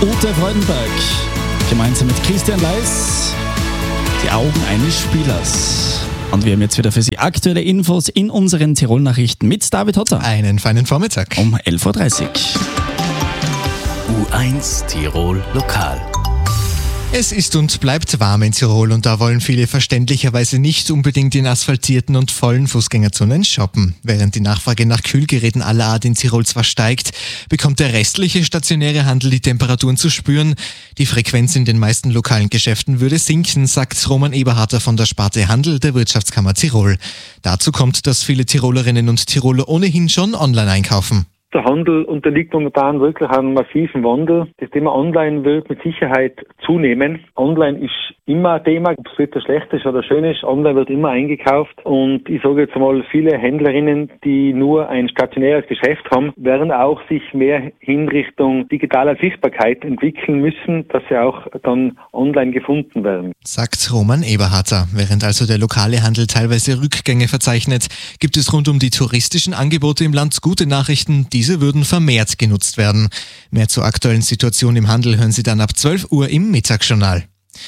Ute Freudenberg, gemeinsam mit Christian Leis, die Augen eines Spielers. Und wir haben jetzt wieder für Sie aktuelle Infos in unseren Tirol-Nachrichten mit David Hotter. Einen feinen Vormittag. Um 11.30 Uhr. U1 Tirol Lokal. Es ist und bleibt warm in Tirol und da wollen viele verständlicherweise nicht unbedingt in asphaltierten und vollen Fußgängerzonen shoppen. Während die Nachfrage nach Kühlgeräten aller Art in Tirol zwar steigt, bekommt der restliche stationäre Handel die Temperaturen zu spüren. Die Frequenz in den meisten lokalen Geschäften würde sinken, sagt Roman Eberharter von der Sparte Handel der Wirtschaftskammer Tirol. Dazu kommt, dass viele Tirolerinnen und Tiroler ohnehin schon online einkaufen. Der Handel unterliegt momentan wirklich einem massiven Wandel. Das Thema Online wird mit Sicherheit zunehmen. Online ist immer ein Thema, ob es wieder schlecht ist oder schön ist. Online wird immer eingekauft. Und ich sage jetzt mal, viele Händlerinnen, die nur ein stationäres Geschäft haben, werden auch sich mehr in Richtung digitaler Sichtbarkeit entwickeln müssen, dass sie auch dann online gefunden werden. Sagt Roman Eberharter. Während also der lokale Handel teilweise Rückgänge verzeichnet, gibt es rund um die touristischen Angebote im Land gute Nachrichten. Diese würden vermehrt genutzt werden. Mehr zur aktuellen Situation im Handel hören Sie dann ab 12 Uhr im Mittagsjournal.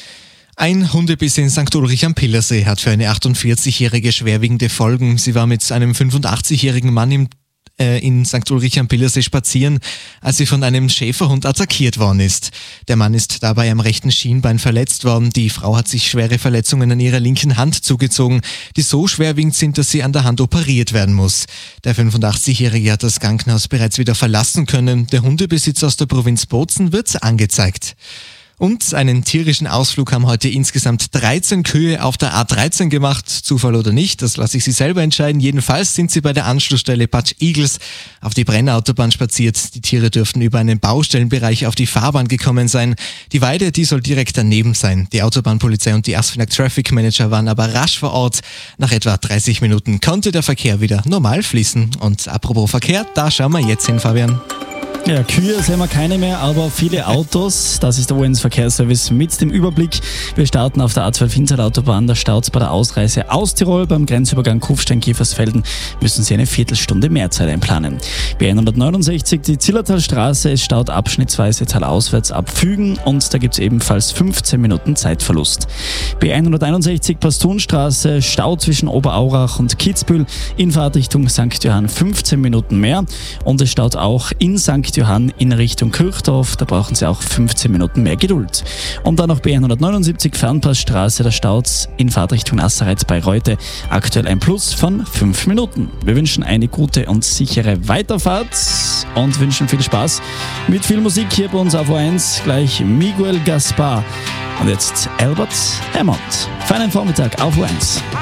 Ein Hundebiss in St. Ulrich am Pillersee hat für eine 48-Jährige schwerwiegende Folgen. Sie war mit einem 85-jährigen Mann in St. Ulrich am Pillersee spazieren, als sie von einem Schäferhund attackiert worden ist. Der Mann ist dabei am rechten Schienbein verletzt worden. Die Frau hat sich schwere Verletzungen an ihrer linken Hand zugezogen, die so schwerwiegend sind, dass sie an der Hand operiert werden muss. Der 85-Jährige hat das Krankenhaus bereits wieder verlassen können. Der Hundebesitzer aus der Provinz Bozen wird angezeigt. Und einen tierischen Ausflug haben heute insgesamt 13 Kühe auf der A13 gemacht. Zufall oder nicht, das lasse ich Sie selber entscheiden. Jedenfalls sind sie bei der Anschlussstelle Bad Igels auf die Brennerautobahn spaziert. Die Tiere dürften über einen Baustellenbereich auf die Fahrbahn gekommen sein. Die Weide, die soll direkt daneben sein. Die Autobahnpolizei und die Asfinag Traffic Manager waren aber rasch vor Ort. Nach etwa 30 Minuten konnte der Verkehr wieder normal fließen. Und apropos Verkehr, da schauen wir jetzt hin, Fabian. Ja, Kühe sehen wir keine mehr, aber viele Autos. Das ist der U1 Verkehrsservice mit dem Überblick. Wir starten auf der A12 Innside-Autobahn. Da staut's bei der Ausreise aus Tirol. Beim Grenzübergang Kufstein-Kiefersfelden müssen Sie eine Viertelstunde mehr Zeit einplanen. B169, die Zillertalstraße. Es staut abschnittsweise talauswärts ab Fügen und da gibt's ebenfalls 15 Minuten Zeitverlust. B161 Pastunstraße, Stau zwischen Oberaurach und Kitzbühel in Fahrtrichtung St. Johann 15 Minuten mehr und es staut auch in St. Johann in Richtung Kirchdorf, da brauchen Sie auch 15 Minuten mehr Geduld. Und dann noch B179 Fernpassstraße, da staut's in Fahrtrichtung Assereitz bei Reute, aktuell ein Plus von 5 Minuten. Wir wünschen eine gute und sichere Weiterfahrt und wünschen viel Spaß mit viel Musik hier bei uns auf U1, gleich Miguel Gaspar und jetzt Albert Hammond. Feinen Vormittag auf U1.